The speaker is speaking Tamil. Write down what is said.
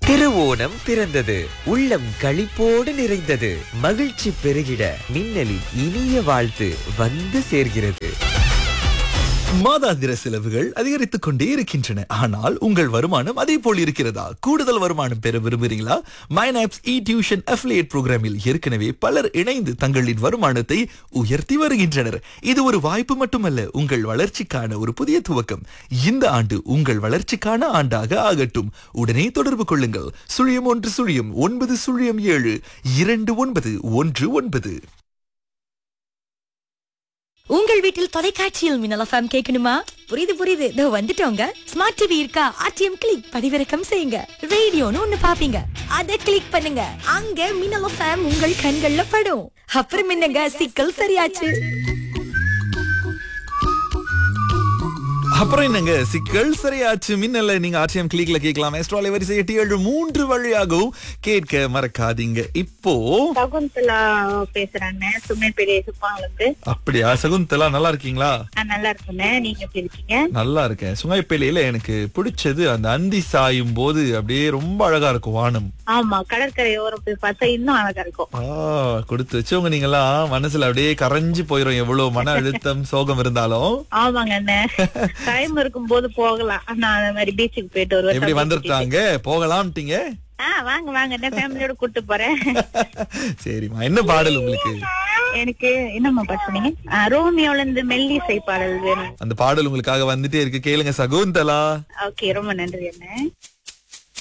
திருவோணம் பிறந்தது, உள்ளம் களிப்போடு நிறைந்தது, மகிழ்ச்சி பெருகிட மின்னலின் இனிய வாழ்த்து வந்து சேர்கிறது. மாதாந்திர செலவுகள் அதிகரித்துக் கொண்டே இருக்கின்றன. ஆனால் உங்கள் வருமானம் அதே போல் இருக்கிறதா? கூடுதல் வருமானம் பெற விரும்புகிறீங்களா? மைனாப்ஸ் இ டியூஷன் அஃபிலியேட் புரோகிராமில் ஏற்கனவே பலர் இணைந்து தங்களின் வருமானத்தை உயர்த்தி வருகின்றனர். இது ஒரு வாய்ப்பு மட்டுமல்ல, உங்கள் வளர்ச்சிக்கான ஒரு புதிய துவக்கம். இந்த ஆண்டு உங்கள் வளர்ச்சிக்கான ஆண்டாக ஆகட்டும். உடனே தொடர்பு கொள்ளுங்கள். 0109072919. உங்கள் வீட்டில் தொலைக்காட்சியில் மின்னல் எஃப்எம் கேட்கணுமா? புரியுது இதோ வந்துட்டோங்க. ஸ்மார்ட் டிவி இருக்கா? ஆர்டிஎம் கிளிக் பதிவிறக்கம் செய்யுங்க. ரேடியோன்னு ஒண்ணு பாப்பீங்க, அதை கிளிக் பண்ணுங்க. அங்க மின்னல் எஃப்எம் உங்கள் கண்கள்ல படும். அப்புறம் என்னங்க, சிக்கல் சரியாச்சு. அப்புறம் என்னங்க, சிக்கல் சரியாச்சு. மின்னல்ல நீங்க ஆர்டிஎம் கிளிக்ல கேட்கலாம். எஸ்ட்ராலை வரிசை 873 வழியாகவும் கேட்க மறக்காதீங்க. இப்போ சகுந்தலா பேசுறாங்க, சுமேபேரி சுப்பாங்களுக்கு. அப்படியா? சகுந்தலா நல்லா இருக்கீங்களா? நல்லா இருக்குங்க, நீங்க எப்படி இருக்கீங்க? நல்லா இருக்கேன். சுங்கைப்பேலையில எனக்கு பிடிச்சது அந்த அந்தி சாயும் போது அப்படியே ரொம்ப அழகா இருக்கும் வானம். ஆமா, கடற்கரையோரம் போய் பார்த்தா இன்னும் அழகா இருக்கும். கொடுத்து வச்சவங்க நீங்களா, மனசுல அப்படியே கரைஞ்சு போயிரும் எவ்வளவு மன அழுத்தம் சோகம் இருந்தாலும். ஆமாங்க அண்ணே, டைம் இருக்கும் போது போகலாம். நான் அந்த மாதிரி பீச்சுக்கு போயிட்டு வருவேன். எப்படி வந்துட்டாங்க போகலாம்ட்டீங்க? வாங்க வாங்க, ஃபேமிலியோட கூட்டு போறேன். சரிம்மா, என்ன பாடல் உங்களுக்கு? எனக்கு என்னம்மா பசங்க, ரோமியோல இருந்து மெல்லிசை பாடல் வேணும். அந்த பாடல் உங்களுக்காக வந்துட்டே இருக்கு, கேளுங்க சகுந்தலா. ஓகே, ரொம்ப நன்றி அண்ணே.